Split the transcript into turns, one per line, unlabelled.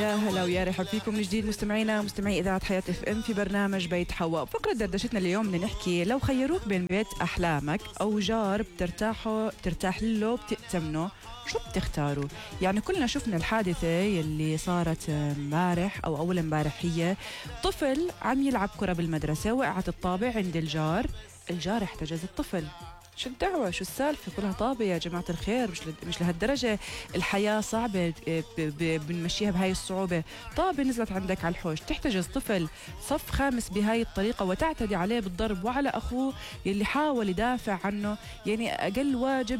يا هلا ويا رحب فيكم من جديد مستمعينا مستمعي إذاعة حياة اف ام في برنامج بيت حواء. فقرة دردشتنا اليوم بدنا نحكي لو خيروك بين بيت أحلامك أو جار بترتاح له بتأتمنه، شو بتختاروا؟ يعني كلنا شفنا الحادثة يلي صارت امبارح أو أول امبارح، هي طفل عم يلعب كرة بالمدرسة، وقعت الطابة عند الجار احتجز الطفل. شو الدعوة؟ شو السالفة؟ كلها طابة يا جماعة الخير، مش لهالدرجة. الحياة صعبة بنمشيها بهاي الصعوبة. طابة نزلت عندك على الحوش تحتجز طفل صف خامس بهاي الطريقة وتعتدي عليه بالضرب وعلى أخوه يلي حاول يدافع عنه. يعني أقل واجب